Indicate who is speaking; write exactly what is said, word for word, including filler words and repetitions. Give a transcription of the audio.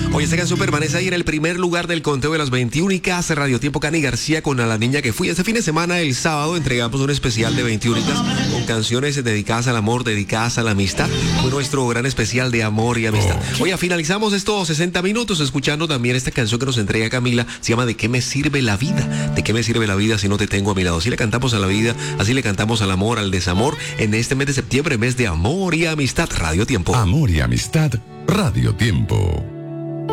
Speaker 1: Oye, esta canción permanece ahí en el primer lugar del conteo de las veintiuna y hace Radio Tiempo. Cani García con A la Niña que Fui. Este fin de semana, el sábado, entregamos un especial de veintiuna con canciones dedicadas al amor, dedicadas a la amistad. Fue nuestro gran especial de amor y amistad. Oye, finalizamos estos sesenta minutos escuchando también esta canción que nos entrega Camila. Se llama ¿De qué me sirve la vida? ¿De qué me sirve la vida si no te tengo a mi lado? Así le cantamos a la vida, así le cantamos al amor, al desamor, en este mes de septiembre, mes de amor y amistad. Radio Tiempo.
Speaker 2: Amor y amistad, Radio Tiempo.